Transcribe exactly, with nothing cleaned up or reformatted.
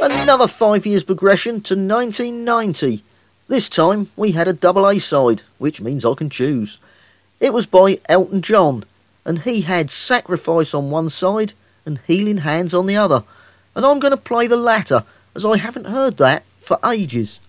Another five years progression to nineteen ninety. This time we had a double A side, which means I can choose. It was by Elton John, and he had Sacrifice on one side and Healing Hands on the other. And I'm going to play the latter, as I haven't heard that for ages.